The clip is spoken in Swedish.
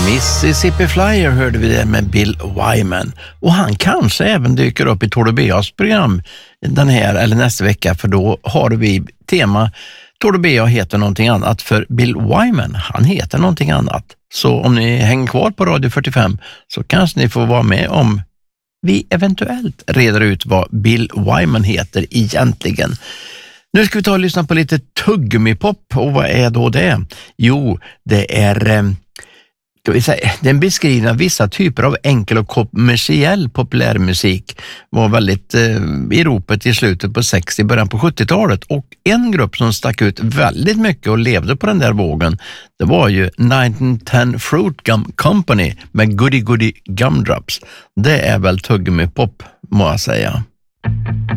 Mississippi Flyer hörde vi det med Bill Wyman. Och han kanske även dyker upp i Tord och B.A.s program den här eller nästa vecka, för då har vi tema Tord och B.A. heter någonting annat, för Bill Wyman, han heter någonting annat. Så om ni hänger kvar på Radio 45 så kanske ni får vara med om vi eventuellt reder ut vad Bill Wyman heter egentligen. Nu ska vi ta och lyssna på lite tuggummipop, och vad är då det? Jo, det är den beskriver vissa typer av enkel och kommersiell populärmusik, var väldigt i ropet i slutet på 60, början på 70-talet, och en grupp som stack ut väldigt mycket och levde på den där vågen, det var ju 1910 Fruit Gum Company med Goody Goody Gumdrops. Det är väl tuggummipop, må jag säga.